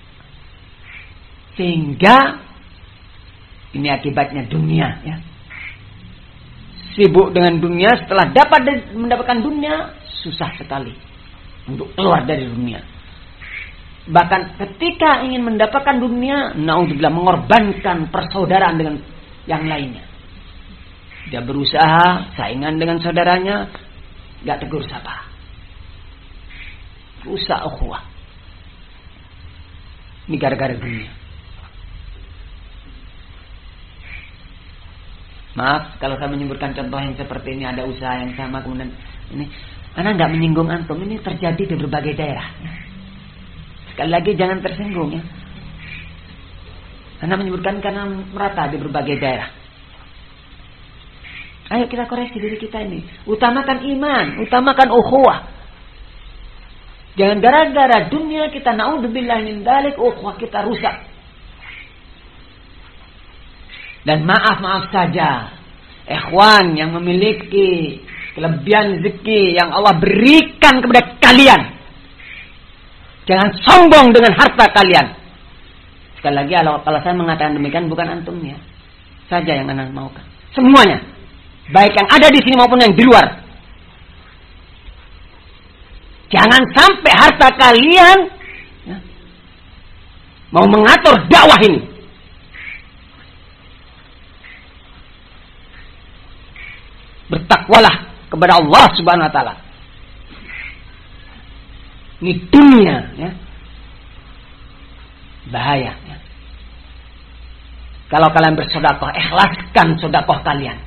Sehingga ini akibatnya dunia ya. Sibuk dengan dunia, setelah mendapatkan dunia susah sekali untuk keluar dari dunia. Bahkan ketika ingin mendapatkan dunia, naudzubillah, mengorbankan persaudaraan dengan yang lainnya. Dia berusaha saingan dengan saudaranya, enggak tegur sapa. Rusak ukhuwah. Ini gara-gara dunia. Maaf kalau saya menyebutkan contoh yang seperti ini, ada usaha yang sama kemudian ini, ana enggak menyinggung antum, ini terjadi di berbagai daerah. Sekali lagi jangan tersinggung ya. Ana menyebutkan karena merata di berbagai daerah. Ayo kita koreksi diri kita ini. Utamakan iman, utamakan ukhuwah. Jangan gara-gara dunia kita naudzubillah min dzalik ukhuwah kita rusak. Dan maaf saja, ikhwan yang memiliki kelebihan rezeki yang Allah berikan kepada kalian, jangan sombong dengan harta kalian. Sekali lagi, kalau saya mengatakan demikian, bukan antum ya saja yang anak maukan, semuanya, baik yang ada di sini maupun yang di luar. Jangan sampai harta kalian ya, mau mengatur dakwah ini. Bertakwalah kepada Allah Subhanahu wa taala. Ini dunia ya. Bahaya ya. Kalau kalian bersedekah, ikhlaskan sedekah kalian.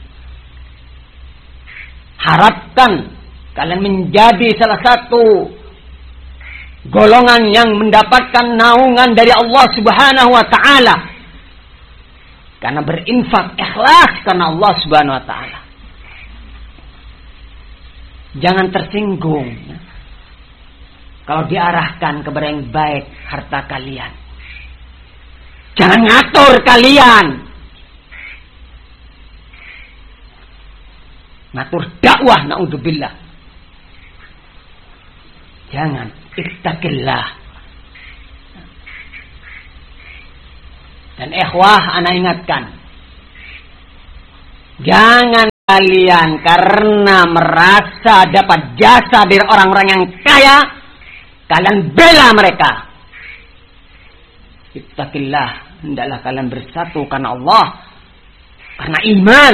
Harapkan kalian menjadi salah satu golongan yang mendapatkan naungan dari Allah Subhanahu wa taala. Karena berinfak ikhlas karena Allah Subhanahu wa taala. Jangan tersinggung ya, kalau diarahkan kepada yang baik harta kalian. Jangan ngatur kalian. Ngatur dakwah, naudzubillah. Jangan, ittaqillah. Dan ikhwah, ana ingatkan, jangan kalian karena merasa dapat jasa dari orang-orang yang kaya, kalian bela mereka. Ittaqillah, hendaklah kalian bersatu karena Allah, karena iman.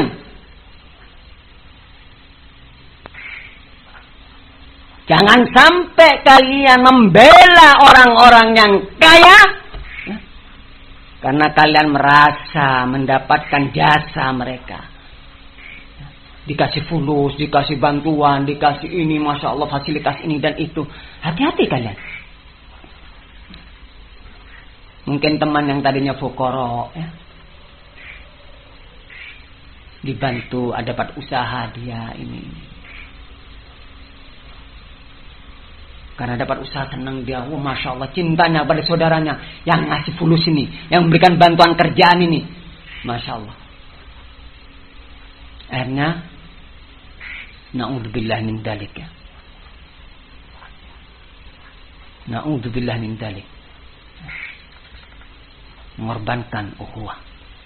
Jangan sampai kalian membela orang-orang yang kaya karena kalian merasa mendapatkan jasa mereka. Dikasih fulus, dikasih bantuan, dikasih ini, Masya Allah, fasilitas ini dan itu. Hati-hati kalian. Mungkin teman yang tadinya fukara, ya, dibantu, ada dapat usaha dia ini. Karena dapat usaha, senang dia. Oh, Masya Allah, cintanya pada saudaranya yang ngasih fulus ini, yang memberikan bantuan kerjaan ini. Masya Allah. Akhirnya na'udzubillah min dalik, ya. Na'udzubillah min dalik. Mengorbankan ukhuwah.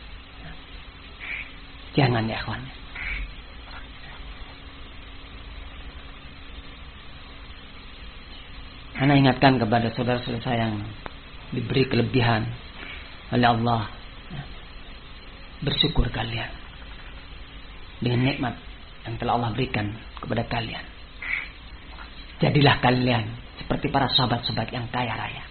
Jangan, ya ikhwan. Ana ingatkan kepada saudara-saudara saya yang diberi kelebihan oleh Allah. Bersyukur kalian dengan nikmat yang telah Allah berikan kepada kalian. Jadilah kalian seperti para sahabat-sahabat yang kaya raya,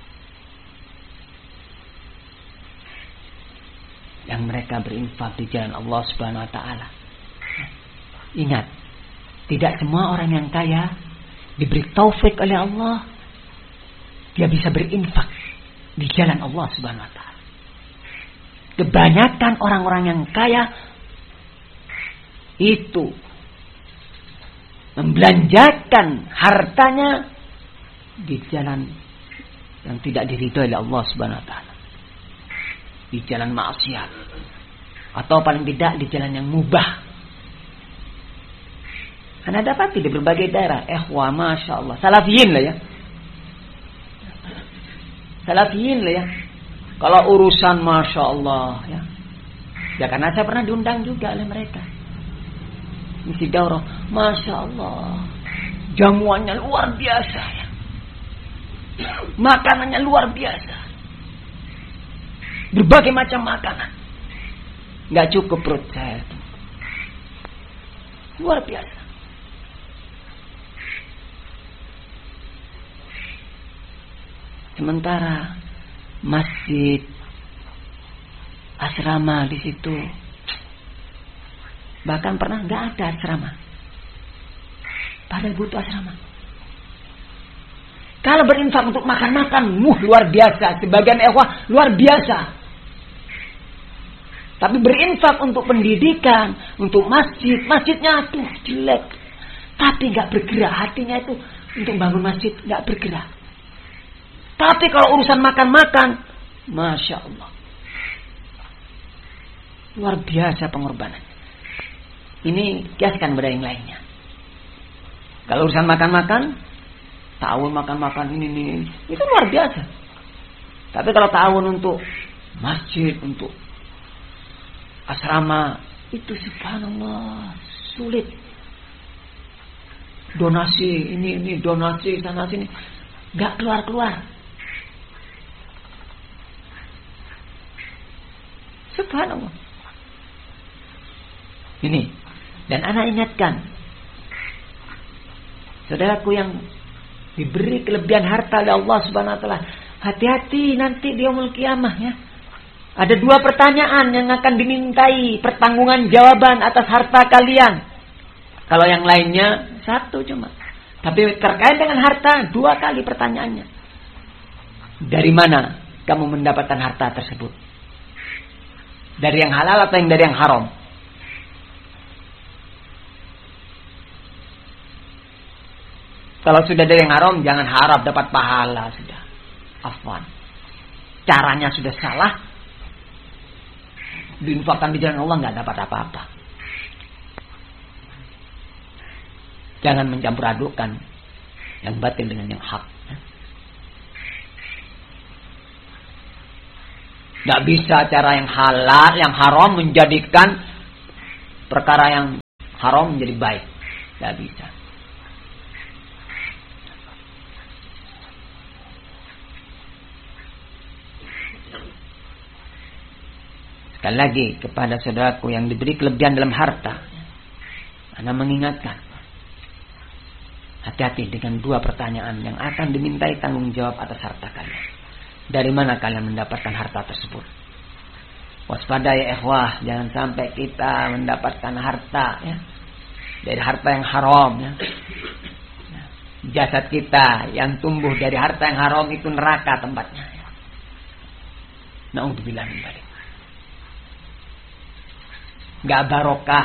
yang mereka berinfak di jalan Allah Subhanahu wa taala. Ingat, tidak semua orang yang kaya diberi taufik oleh Allah dia bisa berinfak di jalan Allah Subhanahu wa taala. Kebanyakan orang-orang yang kaya itu membelanjakan hartanya di jalan yang tidak diridhoi oleh Allah Subhanahu wa taala. Di jalan maksiat, atau paling tidak di jalan yang mubah. Anda dapati di berbagai daerah, Masya Allah, salafiyin lah ya. Salafiyin lah ya. Kalau urusan Masya Allah ya. Ya karena saya pernah diundang juga oleh mereka. Misi daurah, Masya Allah, jamuannya luar biasa ya. Makanannya luar biasa. Berbagai macam makanan. Gak cukup perut saya itu. Luar biasa. Sementara masjid, asrama di situ, bahkan pernah gak ada asrama. Padahal butuh asrama. Kalau berinfak untuk makan-makan, luar biasa. Sebagian ikhwah luar biasa. Tapi berinfak untuk pendidikan, untuk masjid, masjidnya tuh jelek. Tapi gak bergerak, hatinya itu untuk bangun masjid gak bergerak. Tapi kalau urusan makan-makan, Masya Allah, luar biasa pengorbanan. Ini kiaskan pada yang lainnya. Kalau urusan makan-makan, tahun makan-makan ini, itu luar biasa. Tapi kalau tahun untuk masjid, untuk asrama, itu subhanallah sulit. Donasi ini donasi sana sini, nggak keluar. Subhanallah. Ini, dan anak ingatkan, saudaraku yang diberi kelebihan harta oleh Allah Subhanahu wa taala, hati-hati nanti di yaumul qiyamah ya. Ada 2 pertanyaan yang akan dimintai pertanggungan jawaban atas harta kalian. Kalau yang lainnya 1 cuma. Tapi terkait dengan harta 2 kali pertanyaannya. Dari mana kamu mendapatkan harta tersebut? Dari yang halal atau yang dari yang haram? Kalau sudah dari yang haram, jangan harap dapat pahala sudah. Afwan. Caranya sudah salah. Diinfakkan di jalan Allah nggak dapat apa-apa. Jangan mencampur adukkan yang batil dengan yang hak. Nggak bisa cara yang halal, yang haram menjadikan perkara yang haram menjadi baik. Tidak bisa. Sekali lagi kepada saudaraku yang diberi kelebihan dalam harta, Anda mengingatkan, hati-hati dengan dua pertanyaan yang akan dimintai tanggung jawab atas harta kalian. Dari mana kalian mendapatkan harta tersebut? Waspada ya ikhwah, jangan sampai kita mendapatkan harta ya, dari harta yang haram ya. Jasad kita yang tumbuh dari harta yang haram itu neraka tempatnya ya. Na'udzubillah min dzalik. Gak barokah